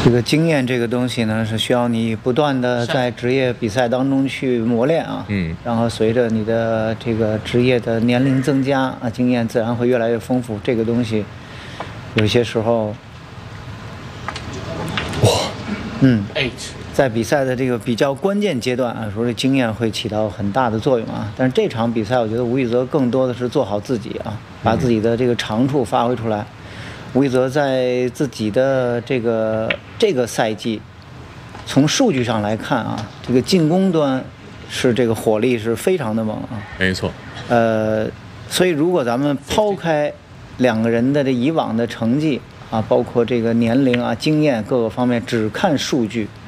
这个经验这个东西呢，是需要你不断的在职业比赛当中去磨练啊。然后随着你的这个职业的年龄增加啊，经验自然会越来越丰富。这个东西有些时候，在比赛的这个比较关键阶段啊，说这经验会起到很大的作用啊。但是这场比赛，我觉得吴宇泽更多的是做好自己啊，把自己的这个长处发挥出来。吴宇泽在自己的这个赛季，从数据上来看啊，这个进攻端是这个火力是非常的猛啊。 没错。 所以如果咱们抛开两个人的这以往的成绩啊，包括这个年龄啊、经验各个方面，只看数据，